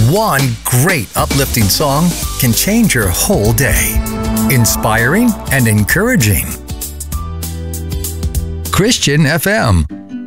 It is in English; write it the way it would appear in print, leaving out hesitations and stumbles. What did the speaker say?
One great uplifting song can change your whole day. Inspiring and encouraging. Christian FM.